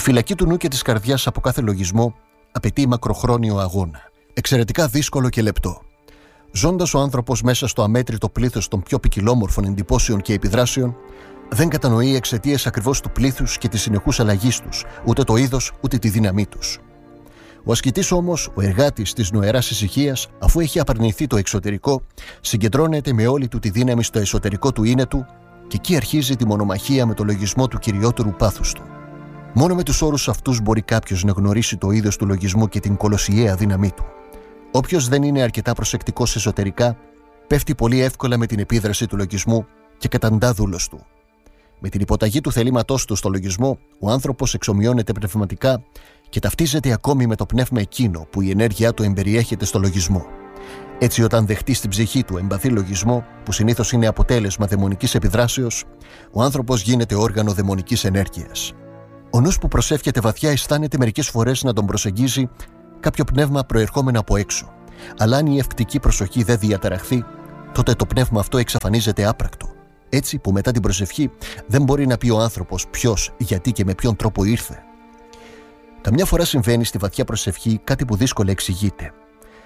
φυλακή του νου και της καρδιάς από κάθε λογισμό απαιτεί μακροχρόνιο αγώνα, εξαιρετικά δύσκολο και λεπτό. Ζώντας ο άνθρωπος μέσα στο αμέτρητο πλήθος των πιο ποικιλόμορφων εντυπώσεων και επιδράσεων, δεν κατανοεί εξαιτίας ακριβώς του πλήθους και της συνεχούς αλλαγής τους, ούτε το είδος ούτε τη δύναμή τους. Ο ασκητής όμως, ο εργάτης της νοεράς ησυχίας, αφού έχει απαρνηθεί το εξωτερικό, συγκεντρώνεται με όλη του τη δύναμη στο εσωτερικό του είναι του και εκεί αρχίζει τη μονομαχία με το λογισμό του κυριότερου πάθους του. Μόνο με τους όρους αυτούς μπορεί κάποιος να γνωρίσει το είδος του λογισμού και την κολοσιαία δύναμή του. Όποιος δεν είναι αρκετά προσεκτικός εσωτερικά, πέφτει πολύ εύκολα με την επίδραση του λογισμού και καταντά δούλος του. Με την υποταγή του θελήματός του στο λογισμό, ο άνθρωπος εξομοιώνεται πνευματικά και ταυτίζεται ακόμη με το πνεύμα εκείνο που η ενέργειά του εμπεριέχεται στο λογισμό. Έτσι, όταν δεχτεί στην ψυχή του εμπαθή λογισμό, που συνήθως είναι αποτέλεσμα δαιμονικής επιδράσεως, ο άνθρωπος γίνεται όργανο δαιμονικής ενέργειας. Ο νους που προσεύχεται βαθιά αισθάνεται μερικές φορές να τον προσεγγίζει κάποιο πνεύμα προερχόμενο από έξω. Αλλά αν η ευκτική προσοχή δεν διαταραχθεί, τότε το πνεύμα αυτό εξαφανίζεται άπρακτο. Έτσι που μετά την προσευχή δεν μπορεί να πει ο άνθρωπος ποιος, γιατί και με ποιον τρόπο ήρθε. Καμιά φορά συμβαίνει στη βαθιά προσευχή κάτι που δύσκολα εξηγείται.